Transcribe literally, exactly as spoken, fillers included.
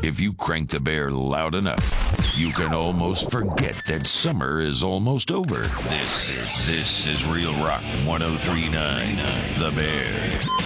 If you crank the bear loud enough, you can almost forget that summer is almost over. This, this is Real Rock one oh three point nine, The Bear.